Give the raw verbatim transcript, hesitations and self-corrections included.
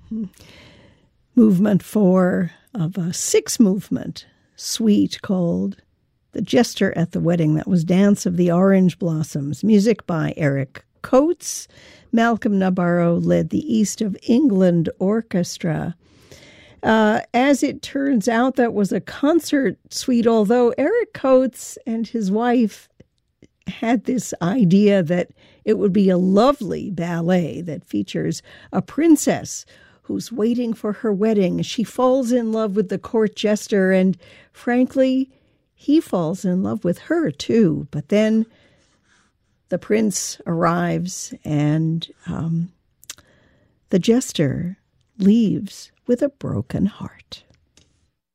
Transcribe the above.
Movement four of a six-movement suite called The Jester at the Wedding. That was Dance of the Orange Blossoms. Music by Eric Coates. Malcolm Nabarro led the East of England Orchestra. Uh, as it turns out, that was a concert suite, although Eric Coates and his wife had this idea that it would be a lovely ballet that features a princess who's waiting for her wedding. She falls in love with the court jester, and frankly, he falls in love with her too. But then the prince arrives, and um, the jester leaves with a broken heart.